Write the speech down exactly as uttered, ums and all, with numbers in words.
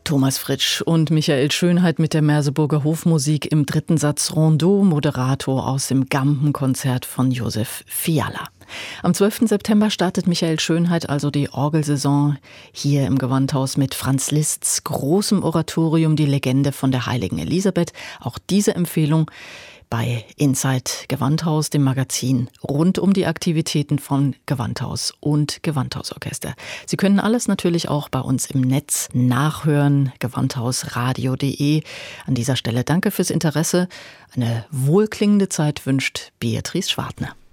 Thomas Fritsch und Michael Schönheit mit der Merseburger Hofmusik im dritten Satz Rondeau, Moderato aus dem Gampenkonzert von Josef Fiala. Am zwölften September startet Michael Schönheit also die Orgelsaison hier im Gewandhaus mit Franz Liszt's großem Oratorium Die Legende von der heiligen Elisabeth. Auch diese Empfehlung bei Inside Gewandhaus, dem Magazin rund um die Aktivitäten von Gewandhaus und Gewandhausorchester. Sie können alles natürlich auch bei uns im Netz nachhören, gewandhausradio punkt de. An dieser Stelle danke fürs Interesse. Eine wohlklingende Zeit wünscht Beatrice Schwartner.